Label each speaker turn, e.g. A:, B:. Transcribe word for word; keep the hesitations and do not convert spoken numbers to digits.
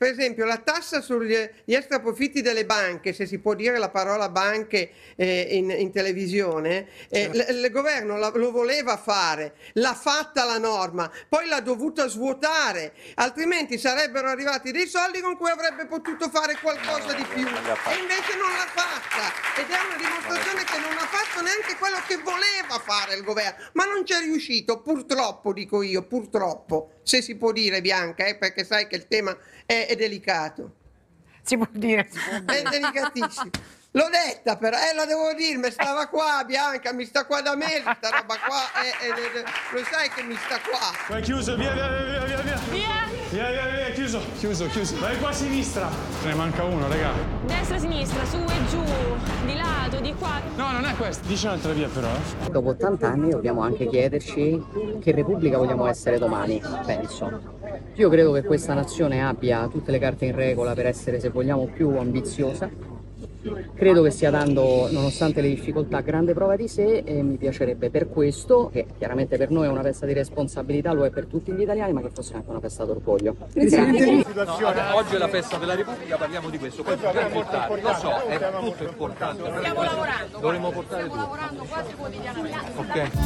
A: per esempio la tassa sugli gli extraprofitti delle banche, se si può dire la parola banche eh, in, in televisione, eh,
B: Certo.
A: l- il governo la- lo voleva fare, l'ha fatta la norma, poi l'ha dovuta svuotare, altrimenti sarebbero arrivati dei soldi con cui avrebbe potuto fare qualcosa di più, e invece non l'ha fatta, ed è una dimostrazione che non ha fatto neanche quello che voleva fare il governo, ma non c'è riuscito, purtroppo, dico io, purtroppo, se si può dire, Bianca, eh, perché sai che il tema è, è delicato.
C: Si può dire, si può dire.
A: È delicatissimo. L'ho detta però, eh, la devo dire, mi stava qua, Bianca, mi sta qua da mesi, sta roba qua, eh, eh, eh, lo sai che mi sta qua.
B: Vai, chiuso, via, via, via, via, via.
D: Via!
B: Via, via, via, chiuso, chiuso, chiuso. Vai qua a sinistra. Ne manca uno, raga.
D: Destra, sinistra, su e giù, di lato, di qua.
B: No, non è questo. Dici un'altra via però, eh.
E: Dopo ottanta anni dobbiamo anche chiederci che Repubblica vogliamo essere domani, penso. Io credo che questa nazione abbia tutte le carte in regola per essere, se vogliamo, più ambiziosa. Credo che stia dando, nonostante le difficoltà, grande prova di sé, e mi piacerebbe per questo, che chiaramente per noi è una festa di responsabilità, lo è per tutti gli italiani, ma che fosse anche una festa d'orgoglio.
F: No, oggi è la festa della Repubblica, parliamo di questo. Poi dobbiamo portare, lo so, è tutto importante.
D: Stiamo lavorando.
F: Dovremmo portare
D: Stiamo
F: tutto.
D: lavorando quasi quotidianamente.
F: Ok.